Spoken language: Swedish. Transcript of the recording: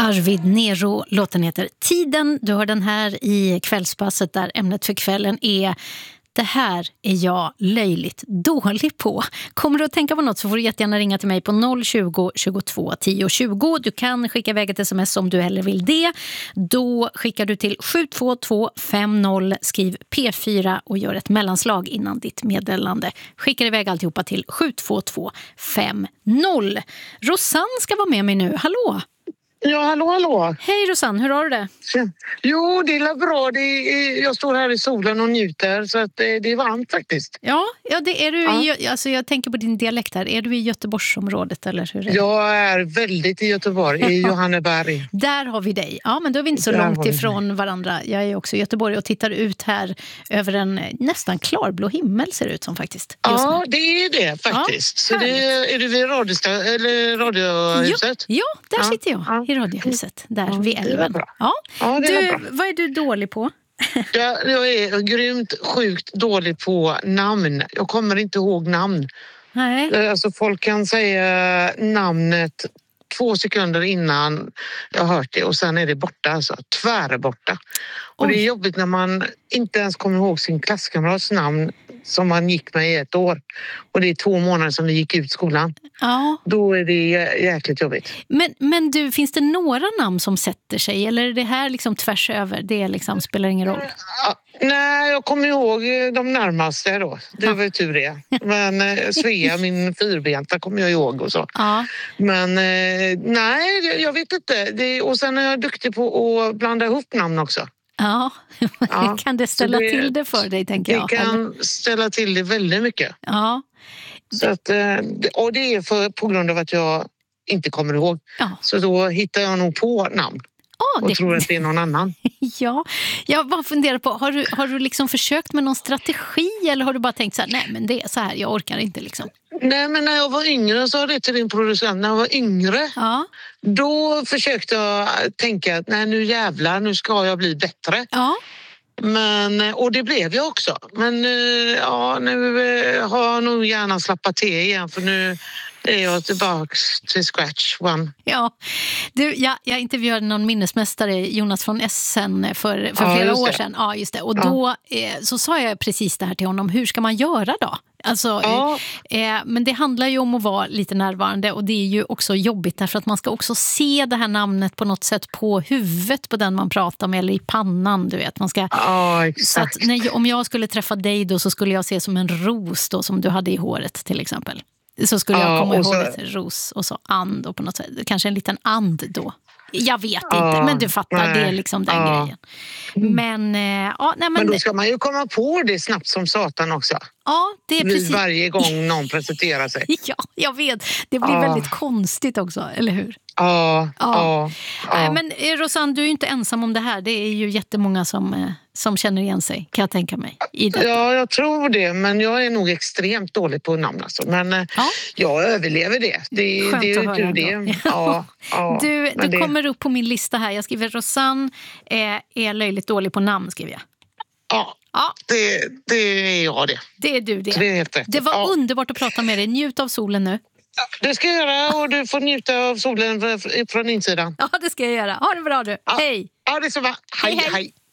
Arvid Nero, låten heter Tiden. Du hör den här i kvällspasset där ämnet för kvällen är det här är jag löjligt dålig på. Kommer du att tänka på något så får du jättegärna ringa till mig på 020 22 10 20. Du kan skicka iväg ett sms om du hellre vill det. Då skickar du till 72250, skriv P4 och gör ett mellanslag innan ditt meddelande. Skickar iväg alltihopa till 72250. Rosanne ska vara med mig nu. Hallå! Ja, hallå. Hej Rosanne, hur har du det? Jo, det är bra. Jag står här i solen och njuter så att det är varmt faktiskt. Ja det är du. Ja. Alltså jag tänker på din dialekt här. Är du i Göteborgsområdet eller hur är det? Jag är väldigt i Göteborg, i Johanneberg. Där har vi dig. Ja, men då är vi inte så långt ifrån varandra. Jag är också i Göteborg och tittar ut här över en nästan klarblå himmel ser det ut som faktiskt. Ja, det är det faktiskt. Så är du vid radiohuset? Ja, där sitter jag i radiohuset. Där vid älven. Ja. Vad är du dålig på? Jag är grymt sjukt dålig på namn. Jag kommer inte ihåg namn. Nej. Alltså folk kan säga namnet 2 sekunder innan jag har hört det och sen är det borta, alltså tvärborta. Och det är jobbigt när man inte ens kommer ihåg sin klasskamrats namn som man gick med i 1 år. Och det är 2 månader som vi gick ut skolan. Ja. Då är det jäkligt jobbigt. Men du, finns det några namn som sätter sig? Eller är det här liksom tvärs över? Det liksom spelar ingen roll? Nej, jag kommer ihåg de närmaste då. Det var ju tur det. Men Svea, min fyrbenta, kommer jag ihåg och så. Ja. Men nej, jag vet inte. Och sen är jag duktig på att blanda ihop namn också. Ja, kan det ställa till det för dig, tänker jag? Det kan ställa till det väldigt mycket. Ja. Så att, och det är på grund av att jag inte kommer ihåg. Ja. Så då hittar jag nog på namn. Och tror att det är någon annan. Ja, jag bara funderar på, har du liksom försökt med någon strategi eller har du bara tänkt så här, nej men det är så här, jag orkar inte liksom? Nej, men när jag var yngre så sa det till din producent, när jag var yngre, då försökte jag tänka att nej nu jävlar, nu ska jag bli bättre. Ja. Och det blev jag också. Men nu har jag nog gärna slappat till igen för nu är jag tillbaka till scratch one. Ja, jag intervjuade någon minnesmästare, Jonas från Essen, för flera år sedan. Ja, just det. Och då så sa jag precis det här till honom. Hur ska man göra då? Alltså, men det handlar ju om att vara lite närvarande och det är ju också jobbigt därför att man ska också se det här namnet på något sätt på huvudet på den man pratar med eller i pannan, du vet. Man ska, så att om jag skulle träffa dig då så skulle jag se som en ros då som du hade i håret till exempel. Så skulle jag komma ihåg ett ros och så and och på något sätt. Kanske en liten and då. Jag vet inte, men du fattar, det är liksom den grejen. Men då ska man ju komma på det snabbt som satan också. Ja, det är precis. Varje gång någon presenterar sig. Ja, jag vet. Det blir väldigt konstigt också, eller hur? Ja. Men Rosanne, du är ju inte ensam om det här. Det är ju jättemånga som känner igen sig, kan jag tänka mig. Ja, jag tror det. Men jag är nog extremt dålig på namn. Alltså. Men jag överlever det. Det är ju tur det. Du kommer upp på min lista här. Jag skriver Rosanne är löjligt dålig på namn, skriver jag. Ja, det är jag det. Det är du det. Det var underbart att prata med dig. Njut av solen nu. Det ska jag göra och du får njuta av solen från insidan. Ja, det ska jag göra. Ha det bra du. Hej. Ja, det är så bra. Hej.